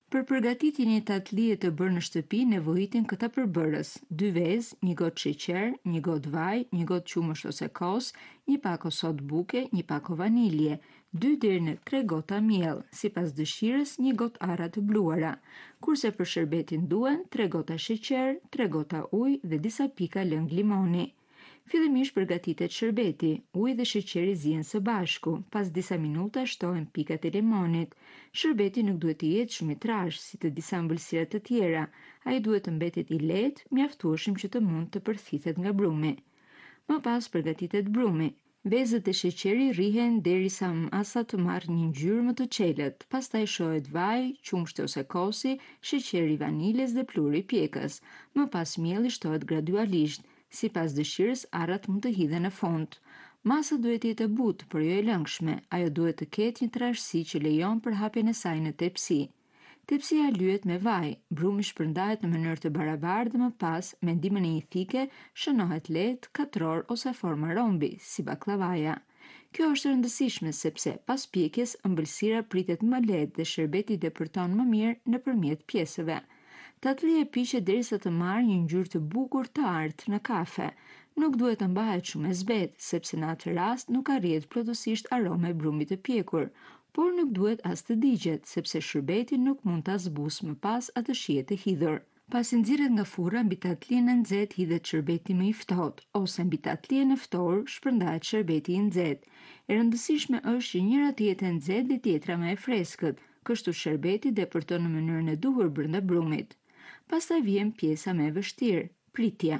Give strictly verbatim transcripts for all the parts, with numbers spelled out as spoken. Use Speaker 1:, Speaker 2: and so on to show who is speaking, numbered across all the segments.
Speaker 1: Për përgatitjen e një tatlie të bërë në shtëpi nevojiten këta përbërës: dy vezë, një gotë sheqer, një gotë vaj, një gotë qumësht ose kos, një pak o sodë buke, një pak o vanilje, dy deri në tre gota miell, sipas dëshirës një gotë arra të bluara. Kurse për shërbetin duhen tre gota sheqer, tre gota ujë dhe disa pika lëng limoni. Fillimisht përgatitet shërbeti, uji dhe sheqeri zihen së bashku, pas disa minuta shtohen pikat e limonit. Shërbeti nuk duhet të jetë shumë i trashë si të disa ëmbëlsira të tjera, ai duhet të mbetet i lehtë, mjaftueshëm që të mund të përthithet nga brumi. Më pas përgatitet brumi. Vezët e sheqeri rrihen derisa masa të marrë një ngjyrë më të qelët, pastaj shohet vaj, qumshti ose kosi, sheqeri i vaniljes dhe pluri i pjekës. Më pas mielli shtohet gradualisht. Sipas dëshirës, arrat mund të hidhen në fund. Masa duhet të jetë e butë, por jo e lëngshme. Ajo duhet të ketë një trashësi që lejon përhapjen e saj në tepsi. Tepsia lyhet me vaj, brumi shpërndahet në mënyrë të barabartë dhe më pas, me ndihmën e një thike, shënohet lehtë, katror ose forma rombi, si baklavaja. Kjo është e rëndësishme sepse pas pjekjes ëmbëlsira pritet më lehtë dhe shërbeti depërton më mirë nëpërmjet pjesëve. Tatlia piqet derisa të marrë një ngjyrë të bukur të artë në kafe. Nuk duhet të mbahet shumë e zbetë, sepse në atë rast nuk arrihet plotësisht aroma e brumit të pjekur, por nuk duhet as të digjet, sepse shërbeti nuk mund ta zbusë më pas atë shije të hidhur. Pasi nxirret nga furra, mbi tatlien e nxehtë hidhet shërbeti më i ftohtë, ose mbi tatlien e ftohur shpërndahet shërbeti i nxehtë. E rëndësishme është që njëra të jetë e nxehtë dhe tjetra më e freskët, kështu shërbeti depërton në mënyrën e duhur brenda brumit. Pastaj vjen pjesa më e vështirë, pritja.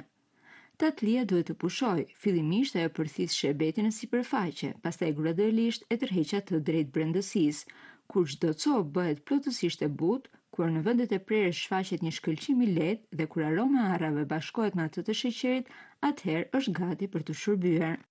Speaker 1: Tatlia duhet të pushojë. Fillimisht ajo përthith shërbetin në sipërfaqe, pastaj gradualisht e tërheq atë drejt brendësisë. Kur çdo copë bëhet plotësisht e butë, kur në vendet e prerës shfaqet një shkëlqim i lehtë dhe kur aroma e arrave bashkohet me atë të sheqerit, atëherë është gati për të shërbyer.